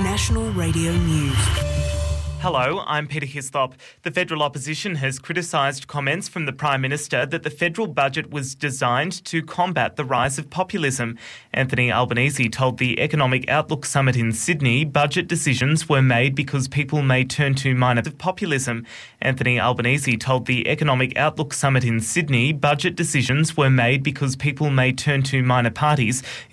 National Radio News. Hello, I'm Peter Hislop. The federal opposition has criticised comments from the Prime Minister that the federal budget was designed to combat the rise of populism. Anthony Albanese told the Economic Outlook Summit in Sydney budget decisions were made because people may turn to minor populism. Anthony Albanese told the Economic Outlook Summit in Sydney budget decisions were made because people may turn to minor parties